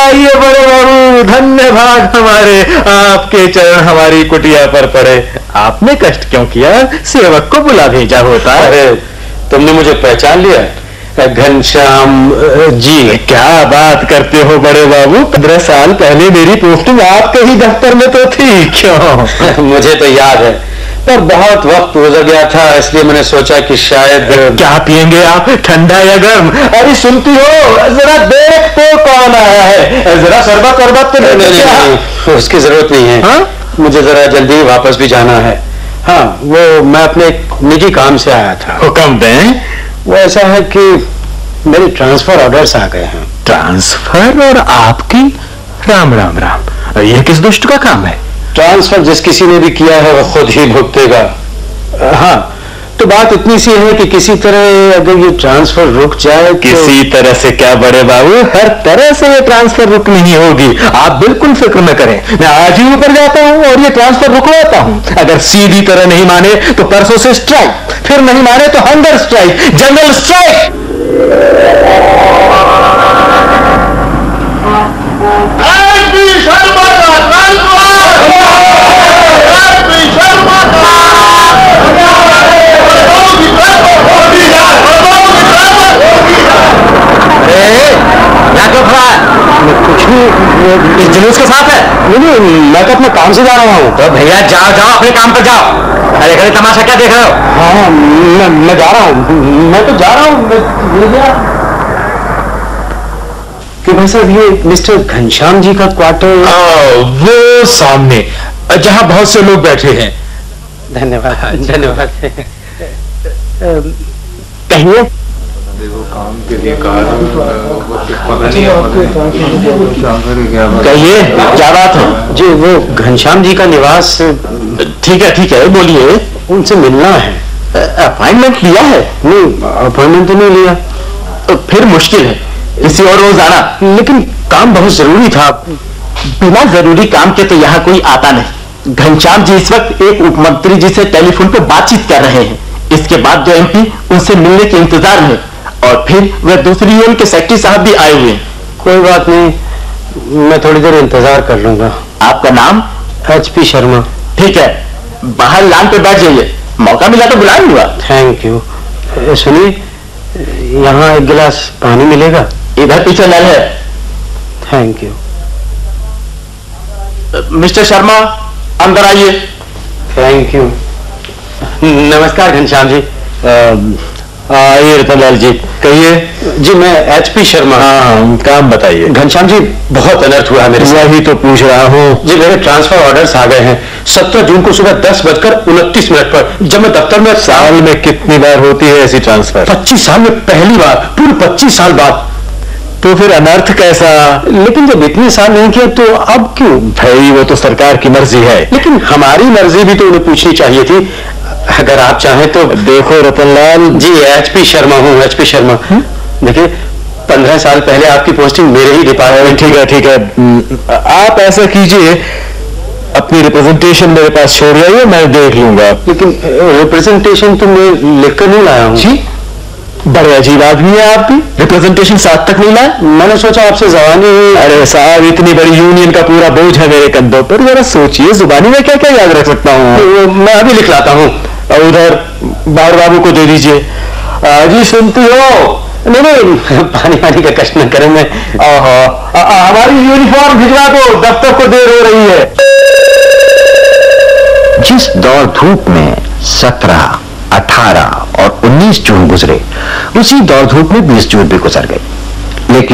आइए बड़े बाबू, धन्य भाग हमारे, आपके चरण हमारी कुटिया पर पड़े। आपने कष्ट क्यों किया, सेवक को बुला भेजा होता। अरे तुमने मुझे पहचान लिया? घनश्याम जी। क्या बात करते हो बड़े बाबू, 15 साल पहले मेरी पोस्टिंग आपके ही दफ्तर में तो थी। क्यों? मुझे तो याद है, पर बहुत वक्त गुजर गया था, इसलिए मैंने सोचा कि शायद। क्या पिएंगे आप, ठंडा या गर्म? अरे सुनती हो, जरा देख तो कौन आया है, जरा शरबत वरबत तो नहीं, उसकी जरूरत नहीं है। हाँ? मुझे जरा जल्दी वापस भी जाना है। हाँ, वो मैं अपने निजी काम से आया था। हुक्म दें। वो ऐसा है कि मेरे ट्रांसफर ऑर्डर्स आ गए हैं। ट्रांसफर और आपकी? राम राम राम, यह किस दुष्ट का काम है? ट्रांसफर जिस किसी ने भी किया है वो खुद ही भुगतेगा। हाँ, तो बात इतनी सी है कि किसी तरह अगर ये ट्रांसफर रुक जाए। किसी तरह से क्या बड़े बाबू, हर तरह से ये ट्रांसफर रुकनी ही होगी। आप बिल्कुल फिक्र न करें, मैं आज ही ऊपर जाता हूँ और ये ट्रांसफर रुकवाता हूँ। अगर सीधी तरह नहीं माने तो परसों से स्ट्राइक, फिर नहीं माने तो हंगर स्ट्राइक, जनरल स्ट्राइक। इस जुलूस के साथ है? नहीं, मैं तो अपने काम से जा रहा हूँ। तो भैया जाओ जाओ, अपने काम पर जाओ। अरे खड़े तमाशा क्या देख रहे हो? हाँ, मैं जा रहा हूँ, मैं तो जा रहा हूँ। कि भाई साहब, ये मिस्टर घनश्याम जी का क्वार्टर? वो सामने, जहाँ बहुत से लोग बैठे हैं। धन्यवाद धन्यवाद। कहिए। काम के लिए कहिए, क्या बात है? जी, वो घनश्याम जी का निवास। ठीक है, बोलिए। उनसे मिलना है। अपॉइंटमेंट लिया है? नहीं, अपॉइंटमेंट तो नहीं लिया। तो फिर मुश्किल है, किसी और रोज आना। लेकिन काम बहुत जरूरी था। बिना जरूरी काम के तो यहाँ कोई आता नहीं। घनश्याम जी इस वक्त एक उप मंत्री जी से टेलीफोन पर बातचीत कर रहे हैं। इसके बाद जो एमपी उनसे मिलने के इंतजार में, और फिर वह दूसरी यूनियन के सेक्रेटरी साहब भी आए हुए हैं। कोई बात नहीं, मैं थोड़ी देर इंतजार कर लूंगा। आपका नाम? HP शर्मा। ठीक है, बाहर लान पे बैठ जाइए, मौका मिला तो बुला लूंगा। Thank you. सुनिए, यहाँ एक गिलास पानी मिलेगा? इधर पीछे नल है। Thank you. मिस्टर शर्मा, अंदर आइए। Thank you. नमस्कार घनश्याम जी। आइए रतनलाल जी, कहिए। जी, मैं HP शर्मा। हाँ, काम बताइए। घनश्याम जी, बहुत अनर्थ हुआ है मेरे साथ। वही तो पूछ रहा हूँ। जी, मेरे ट्रांसफर ऑर्डर्स आ गए हैं 17 जून को सुबह 10:29 पर। जब मैं दफ्तर में। साल में कितनी बार होती है ऐसी ट्रांसफर? 25 साल में पहली बार, पूरे 25 साल बाद। तो फिर अनर्थ कैसा? लेकिन जब इतने साल नहीं किया तो अब क्यों? भाई, वो तो सरकार की मर्जी है। लेकिन हमारी मर्जी भी तो उन्हें पूछनी चाहिए थी। अगर आप चाहें तो। देखो रतनलाल जी, HP शर्मा हूँ, HP शर्मा। देखिए, 15 साल पहले आपकी पोस्टिंग मेरे ही डिपार्टमेंट। ठीक है, आप ऐसा कीजिए, अपनी रिप्रेजेंटेशन मेरे पास छोड़ आइए, मैं देख लूंगा। लेकिन रिप्रेजेंटेशन तो मैं लिखकर नहीं लाया हूँ। जी, बड़े अजीब आदमी है आप भी, रिप्रेजेंटेशन साथ तक नहीं लाए। मैंने सोचा आपसे जबानी। अरे साहब, इतनी बड़ी यूनियन का पूरा बोझ है मेरे कंधों पर, जरा सोचिए, जुबानी में क्या क्या याद रख सकता हूँ। मैं अभी लिख लाता हूँ। उधर बाहर बाबू को दे दीजिए। जी, सुनती हो? नहीं, पानी का कष्ट न करें। मैं हमारी यूनिफॉर्म भिजवा दो, दफ्तर को देर हो रही है। जिस दौड़ धूप में 17, 18 और 19 जून गुजरे, उसी दौड़ धूप में 20 जून भी गुजर गई।